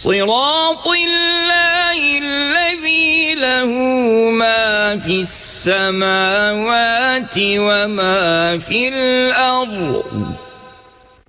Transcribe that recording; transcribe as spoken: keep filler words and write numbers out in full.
صراط الله الذي له ما في السماوات وما في الأرض